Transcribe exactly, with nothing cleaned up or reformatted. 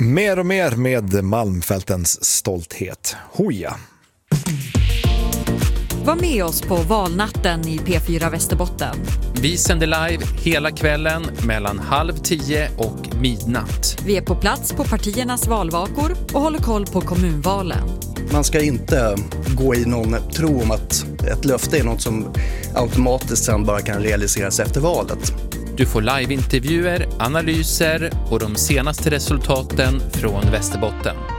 Mer och mer med Malmfältens stolthet. Hoja! Var med oss på valnatten i P fyra Västerbotten. Vi sänder live hela kvällen mellan halv tio och midnatt. Vi är på plats på partiernas valvakor och håller koll på kommunvalen. Man ska inte gå i någon tro om att ett löfte är något som automatiskt sen bara kan realiseras efter valet. Du får liveintervjuer, analyser och de senaste resultaten från Västerbotten.